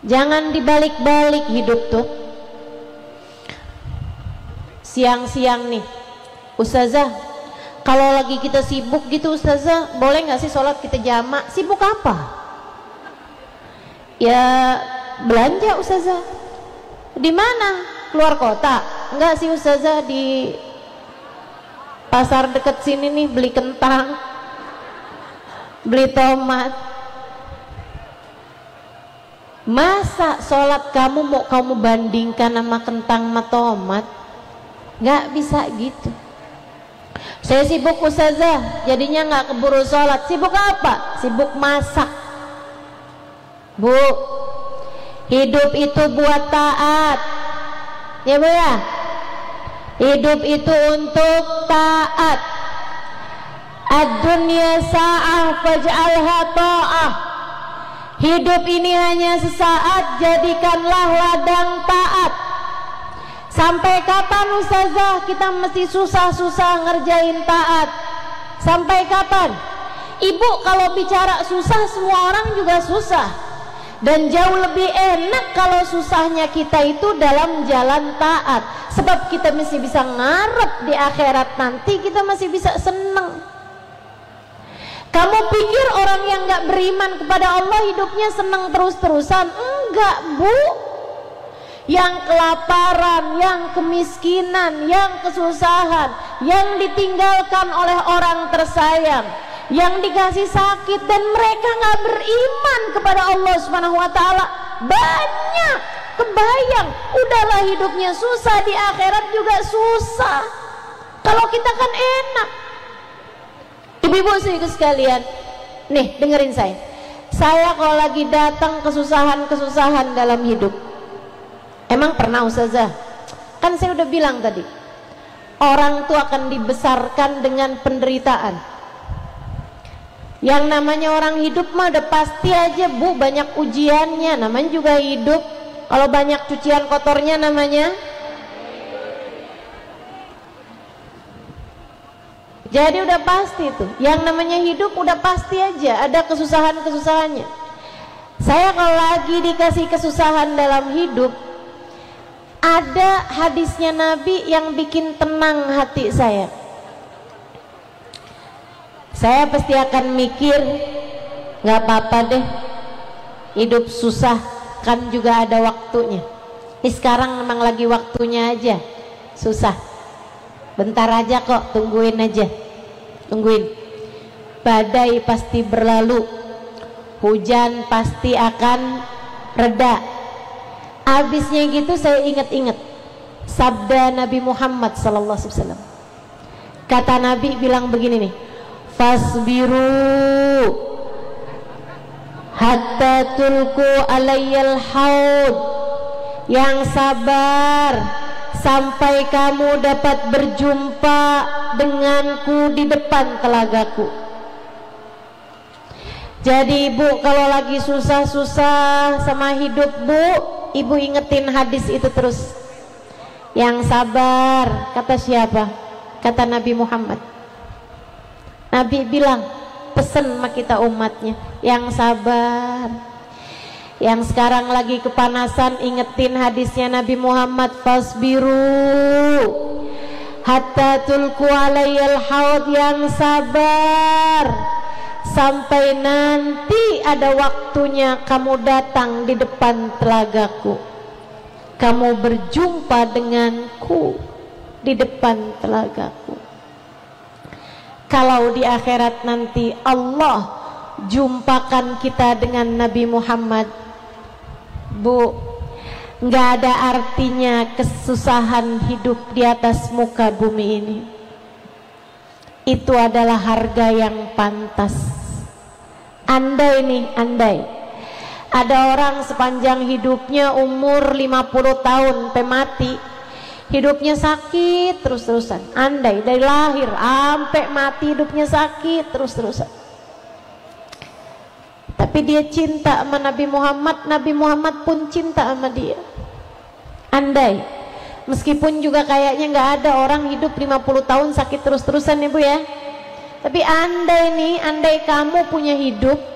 Jangan dibalik-balik hidup tuh. Siang-siang nih, Ustazah, kalau lagi kita sibuk gitu Ustazah, boleh gak sih sholat kita jamak? Sibuk apa? Ya belanja Ustazah. Di mana? Keluar kota? Enggak sih Ustazah, di pasar deket sini nih, beli kentang, beli tomat. Masa sholat kamu mau kamu bandingkan sama kentang sama tomat? Nggak bisa gitu. Saya sibuk Ustazah, jadinya nggak keburu sholat. Sibuk apa? Sibuk masak. Bu, hidup itu buat taat, ya Bu ya. Hidup itu untuk taat. Ad-dunya sa'ah faj'alha ta'ah. Hidup ini hanya sesaat, jadikanlah ladang taat. Sampai kapan Ustazah kita mesti susah-susah ngerjain taat? Sampai kapan? Ibu kalau bicara susah, semua orang juga susah. Dan jauh lebih enak kalau susahnya kita itu dalam jalan taat. Sebab kita masih bisa ngarep di akhirat nanti, kita masih bisa seneng. Kamu pikir orang yang gak beriman kepada Allah hidupnya senang terus-terusan? Enggak Bu. Yang kelaparan, yang kemiskinan, yang kesusahan, yang ditinggalkan oleh orang tersayang, yang dikasih sakit dan mereka gak beriman kepada Allah Subhanahu wa ta'ala, banyak. Kebayang, udahlah hidupnya susah, di akhirat juga susah. Kalau kita kan enak. Ibu-ibu sekalian, nih dengerin saya. Saya kalau lagi datang kesusahan-kesusahan dalam hidup, emang pernah Ustazah? Kan saya udah bilang tadi, orang tuh akan dibesarkan dengan penderitaan. Yang namanya orang hidup mah udah pasti aja Bu, banyak ujiannya. Namanya juga hidup. Kalau banyak cucian kotornya namanya. Jadi udah pasti tuh, yang namanya hidup udah pasti aja ada kesusahan-kesusahannya. Saya kalau lagi dikasih kesusahan dalam hidup, ada hadisnya Nabi yang bikin tenang hati saya. Saya pasti akan mikir, gak apa-apa deh, hidup susah kan juga ada waktunya. Sekarang memang lagi waktunya aja susah. Bentar aja kok, tungguin aja. Tungguin. Badai pasti berlalu, hujan pasti akan reda. Abisnya gitu saya ingat-ingat sabda Nabi Muhammad SAW. Kata Nabi bilang begini nih, fasbiru hatta tulku alayyal haud. Yang sabar sampai kamu dapat berjumpa denganku di depan telagaku. Jadi Ibu kalau lagi susah-susah sama hidup Bu, Ibu ingetin hadis itu terus. Yang sabar, kata siapa? Kata Nabi Muhammad. Nabi bilang, pesen sama kita umatnya, yang sabar. Yang sekarang lagi kepanasan, ingetin hadisnya Nabi Muhammad, fasbiru hatta tulku alayyal haud. Yang sabar sampai nanti ada waktunya kamu datang di depan telagaku, kamu berjumpa denganku di depan telagaku. Kalau di akhirat nanti Allah jumpakan kita dengan Nabi Muhammad, Bu, nggak ada artinya kesusahan hidup di atas muka bumi ini. Itu adalah harga yang pantas. Andai ada orang sepanjang hidupnya umur 50 tahun sampai mati, hidupnya sakit terus-terusan. Andai dari lahir sampai mati hidupnya sakit terus-terusan. Tapi dia cinta sama Nabi Muhammad, Nabi Muhammad pun cinta sama dia. Andai, meskipun juga kayaknya nggak ada orang hidup 50 tahun sakit terus-terusan ya Bu ya. Tapi andai kamu punya hidup